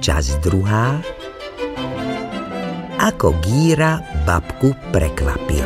Časť 2. Ako Gíra babku prekvapil.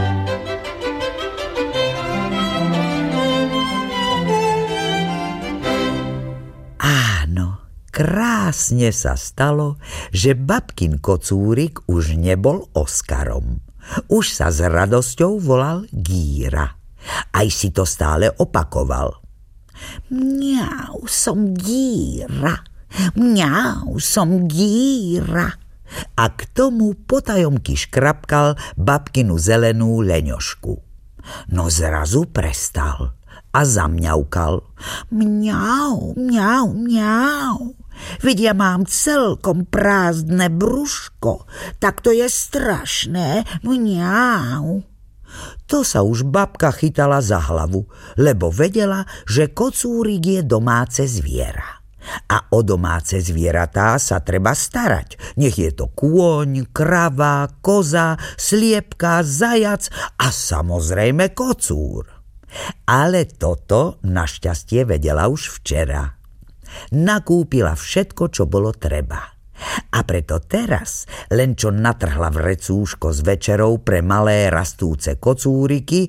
Áno, krásne sa stalo, že babkin kocúrik už nebol Oskarom. Už sa s radosťou volal Gíra. Aj si to stále opakoval. Mňau, som Gíra. Mňau, som Gíra. A k tomu potajomky škrapkal babkinu zelenú leňošku. No zrazu prestal a zamňaukal. Mňau, mňau, mňau. Veď ja mám celkom prázdne brúško, tak to je strašné. Mňau. To sa už babka chytala za hlavu, lebo vedela, že kocúrik je domáce zviera. A o domáce zvieratá sa treba starať. Nech je to kôň, krava, koza, sliepka, zajac a samozrejme kocúr. Ale toto našťastie vedela už včera. Nakúpila všetko, čo bolo treba. A preto teraz, len čo natrhla vrecúško s večerou pre malé rastúce kocúriky,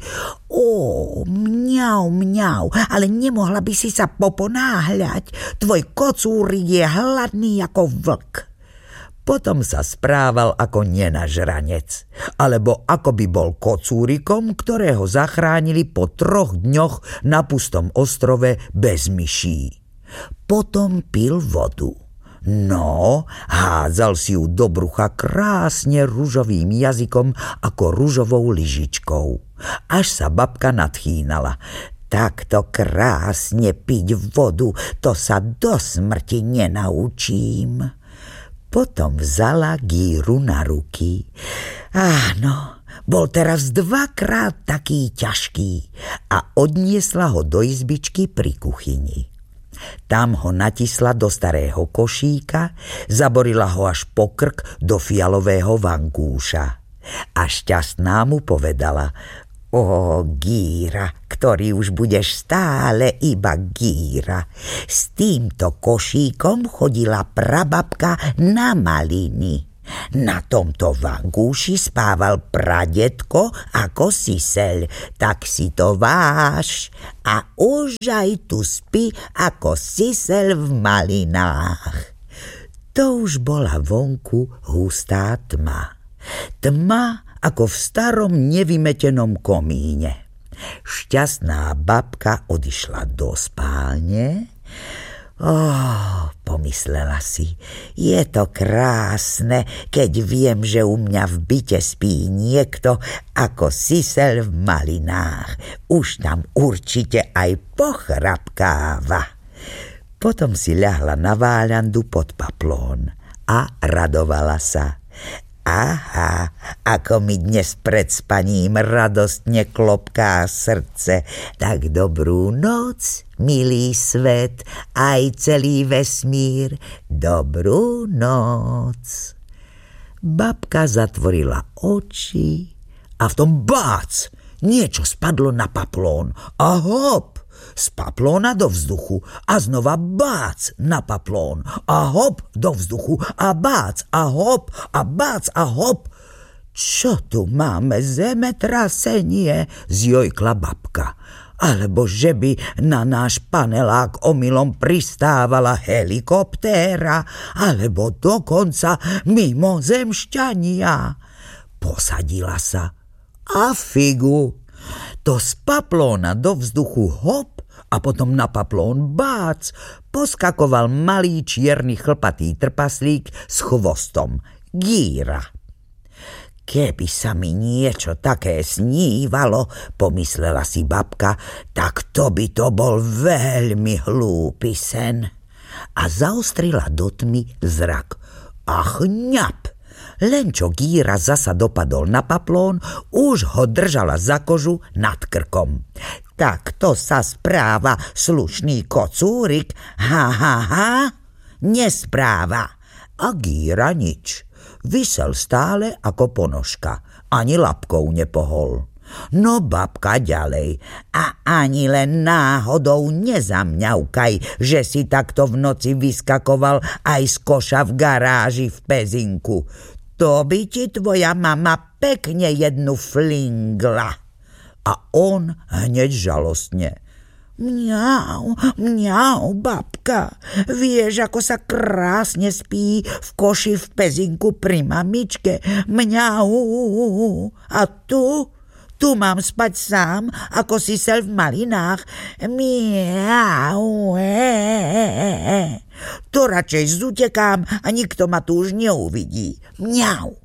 mňau, mňau, ale nemohla by si sa poponáhľať, tvoj kocúrik je hladný ako vlk. Potom sa správal ako nenažranec, alebo ako by bol kocúrikom, ktorého zachránili po 3 dňoch na pustom ostrove bez myší. Potom pil vodu. No, hádzal si ju do brucha krásne ružovým jazykom ako ružovou lyžičkou. Až sa babka nadchýnala. Takto krásne piť vodu, to sa do smrti nenaučím. Potom vzala Gíru na ruky. Áno, bol teraz 2-krát taký ťažký a odniesla ho do izbičky pri kuchyni. Tam ho natisla do starého košíka, zaborila ho až po krk do fialového vankúša. A šťastná mu povedala: Gíra, ktorý už budeš stále iba Gíra. S týmto košíkom chodila prababka na maliny. Na tomto vankúši spával pradedko ako siseľ, tak si to váž a už aj tu spí ako siseľ v malinách. To už bola vonku hustá tma. Tma ako v starom nevymetenom komíne. Šťastná babka odišla do spálne. Pomyslela si, je to krásne, keď viem, že u mňa v byte spí niekto ako siseľ v malinách. Už tam určite aj pochrapkáva. Potom si ľahla na váľandu pod paplón a radovala sa. Aha, ako mi dnes pred spaním radostne klopká srdce. Tak dobrú noc, milý svet, aj celý vesmír, dobrú noc. Babka zatvorila oči a v tom bác! Niečo spadlo na paplón a hop! Z paplóna do vzduchu a znova bác na paplón a hop do vzduchu a bác a hop a bác a hop. Čo tu máme, zemetrasenie, zjojkla babka. Alebo že by na náš panelák omylom pristávala helikoptéra, alebo dokonca mimozemšťania. Posadila sa a figu. To z paplóna do vzduchu hop a potom na paplón bác poskakoval malý čierny chlpatý trpaslík s chvostom. Gíra. Keby sa mi niečo také snívalo, pomyslela si babka, tak to by to bol veľmi hlúpy sen. A zaostrila do tmy zrak. Ach, ňap! Len čo Gíra zasa dopadol na paplón, už ho držala za kožu nad krkom. Tak to sa správa slušný kocúrik, nespráva. A Gíra nič. Visel stále ako ponožka, ani labkou nepohol. No babka ďalej. A ani len náhodou nezamňaukaj, že si takto v noci vyskakoval aj z koša v garáži v Pezinku. To by ti tvoja mama pekne jednu flingla. A on hneď žalostne. Mňau, mňau, babka, vieš, ako sa krásne spí v koši v Pezinku pri mamičke. Mňau. A tu mám spať sám, ako sisel v Malinách. Miau. To radšej zutekám a nikto ma tu už neuvidí. Mňau.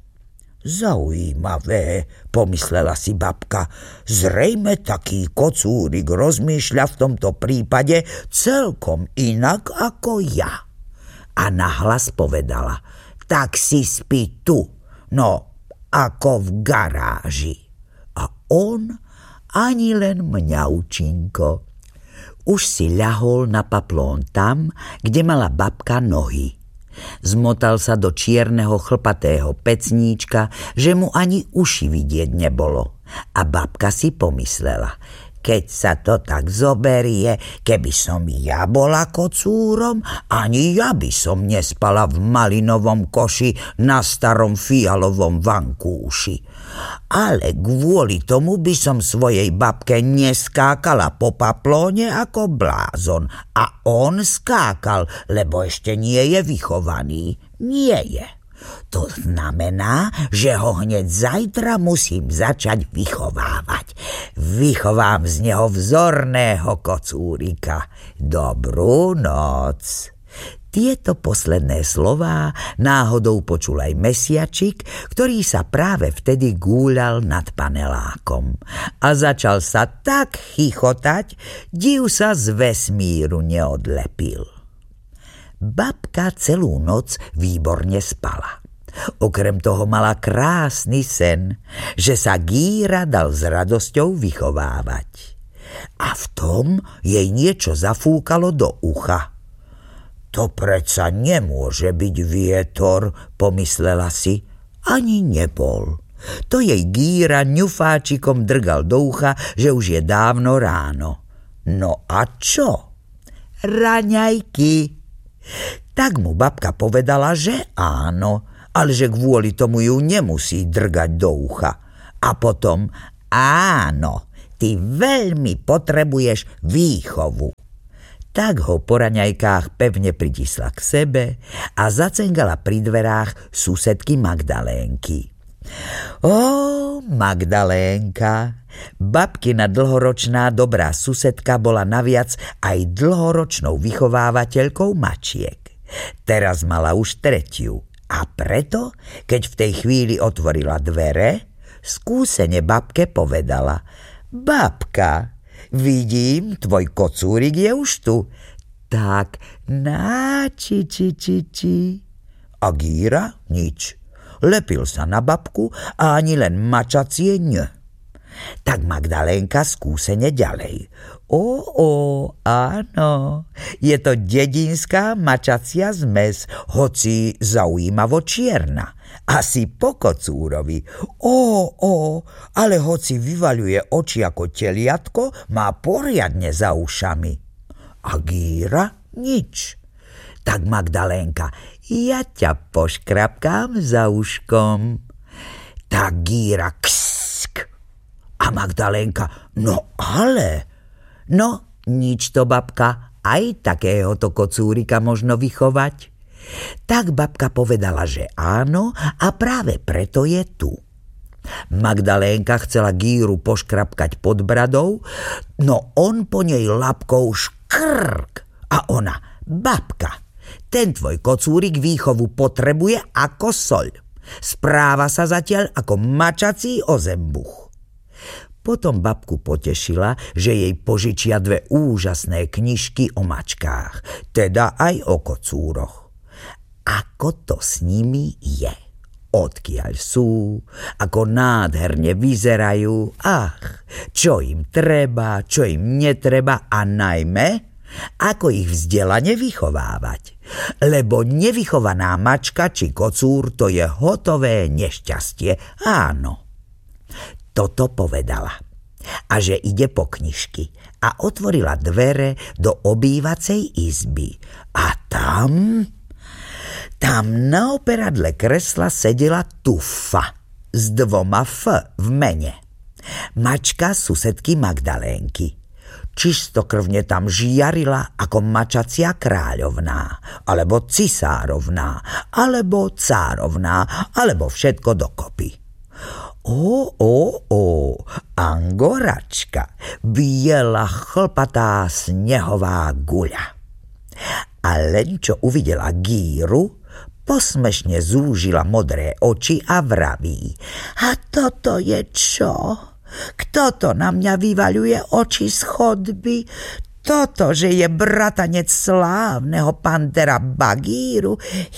Zaujímavé, pomyslela si babka. Zrejme taký kocúrik rozmýšľa v tomto prípade celkom inak ako ja. A nahlas povedala, tak si spí tu, no ako v garáži. A on ani len mňaučinko. Už si ľahol na paplón tam, kde mala babka nohy. Zmotal sa do čierneho chlpatého pecníčka, že mu ani uši vidieť nebolo. A babka si pomyslela, keď sa to tak zoberie, keby som ja bola kocúrom, ani ja by som nespala v malinovom koši na starom fialovom vankúši. Ale kvôli tomu by som svojej babke neskákala po paplóne ako blázon. A on skákal, lebo ešte nie je vychovaný. Nie je. To znamená, že ho hneď zajtra musím začať vychovávať. Vychovám z neho vzorného kocúrika. Dobrú noc. Tieto posledné slová náhodou počul aj mesiačik, ktorý sa práve vtedy gúľal nad panelákom. A začal sa tak chichotať, div sa z vesmíru neodlepil. Babka celú noc výborne spala. Okrem toho mala krásny sen, že sa Gíra dal s radosťou vychovávať. A v tom jej niečo zafúkalo do ucha. To predsa nemôže byť vietor, pomyslela si. Ani nebol. To jej Gíra ňufáčikom drgal do ucha, že už je dávno ráno. No a čo? Raňajky. Tak mu babka povedala, že áno, ale že kvôli tomu ju nemusí drgať do ucha. A potom, áno, ty veľmi potrebuješ výchovu. Tak ho po raňajkách pevne pritisla k sebe a zacengala pri dverách susedky Magdalénky. Ó, Magdalénka, babkina dlhoročná dobrá susedka bola naviac aj dlhoročnou vychovávateľkou mačiek. Teraz mala už 3. a preto, keď v tej chvíli otvorila dvere, skúsene babke povedala: Babka, vidím, tvoj kocúrik je už tu. Tak na či. A Gíra nič. Lepil sa na babku a ani len mačacie ň. Tak Magdalénka skúsene ďalej. Áno, je to dedinská mačacia zmes, hoci zaujímavo čierna. Asi po kocúrovi. Ale hoci vyvaľuje oči ako teliatko, má poriadne za ušami. A Gíra nič. Tak Magdalénka, ja ťa poškrapkám za uškom. Tak Gíra ksk. A Magdalénka, no nič to, babka, aj takéhoto kocúrika možno vychovať. Tak babka povedala, že áno a práve preto je tu. Magdalénka chcela Gíru poškrapkať pod bradou, no on po nej labkou škrk. A ona, babka, ten tvoj kocúrik výchovu potrebuje ako soľ. Správa sa zatiaľ ako mačací ozembuch. Potom babku potešila, že jej požičia 2 úžasné knižky o mačkách, teda aj o kocúroch. Ako to s nimi je? Odkiaľ sú? Ako nádherne vyzerajú? Čo im treba, čo im netreba a najmä, ako ich vzdelane vychovávať. Lebo nevychovaná mačka či kocúr to je hotové nešťastie, áno. toto povedala. A že ide po knižky. A otvorila dvere do obývacej izby. A tam na operadle kresla sedela Tufa s 2 F v mene. Mačka susedky Magdalénky. Čistokrvne tam žiarila ako mačacia kráľovná, alebo cisárovná, alebo cárovná, alebo všetko dokopy. Angoračka, biela chlpatá snehová guľa. A len čo uvidela Gíru, posmešne zúžila modré oči a vraví: a toto je čo? Kto to na mňa vyvaľuje oči z chodby? Toto, že je bratanec slávneho pantera Bagíru?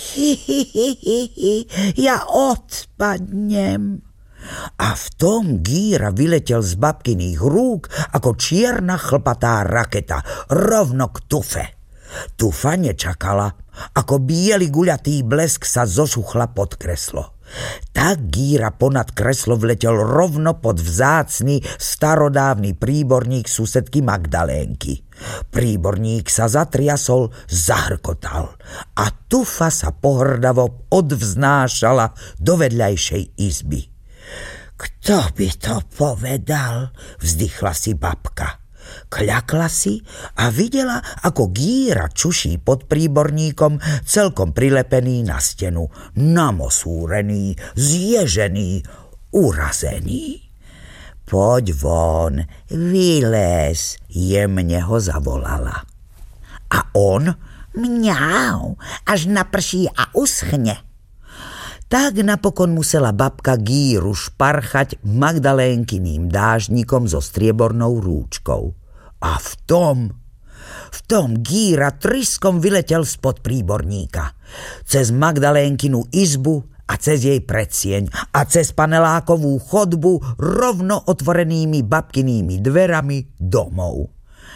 Ja odpadnem. A v tom Gíra vyletel z babkyných rúk ako čierna chlpatá raketa rovno k Tufe. Tufa nečakala, ako biely guľatý blesk sa zošuchla pod kreslo. Tak Gíra ponad kreslo vletel rovno pod vzácny starodávny príborník susedky Magdalénky. Príborník sa zatriasol, zahrkotal a Tufa sa pohrdavo odvznášala do vedľajšej izby. Kto by to povedal? Vzdychla si babka. Kľakla si a videla, ako Gíra čuší pod príborníkom, celkom prilepený na stenu, namosúrený, zježený, urazený. Poď von, vylez, jemne ho zavolala. A on mňau, až naprší a uschne. Tak napokon musela babka Gíru šparchať Magdalénkyným dážnikom so striebornou rúčkou. A v tom Gíra tryskom vyletel spod príborníka. Cez Magdalénkinu izbu a cez jej predsieň a cez panelákovú chodbu rovno otvorenými babkynými dverami domov.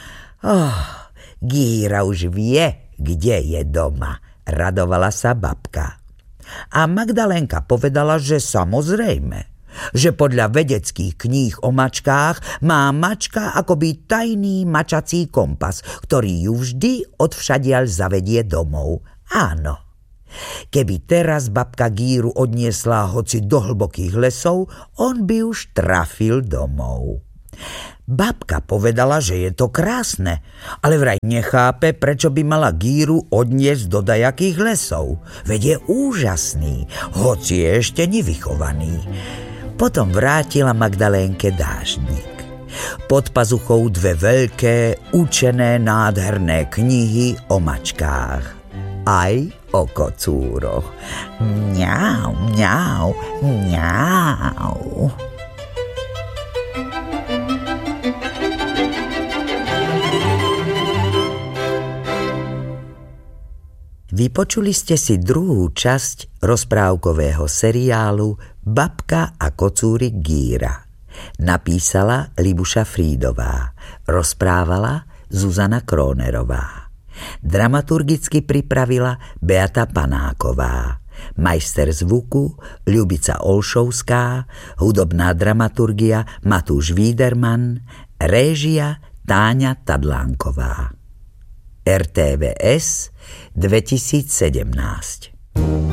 Gíra už vie, kde je doma, radovala sa babka. A Magdalénka povedala, že samozrejme, že podľa vedeckých kníh o mačkách má mačka akoby tajný mačací kompas, ktorý ju vždy odvšadiaľ zavedie domov. Áno. Keby teraz babka Gíru odniesla hoci do hlbokých lesov, on by už trafil domov. Babka povedala, že je to krásne, ale vraj nechápe, prečo by mala Gíru odniesť do dajakých lesov. Veď je úžasný, hoci je ešte nevychovaný. Potom vrátila Magdalénke dážnik. Pod pazuchou 2 veľké, učené, nádherné knihy o mačkách. Aj o kocúroch. Mňau, mňau, mňau. Vypočuli ste si druhú časť rozprávkového seriálu Babka a kocúrik Gíra. Napísala Libuša Frídová, rozprávala Zuzana Krónerová. Dramaturgicky pripravila Beata Panáková. Majster zvuku Ľubica Olšovská, hudobná dramaturgia Matúš Víderman, réžia Táňa Tadlánková. RTVS 2017.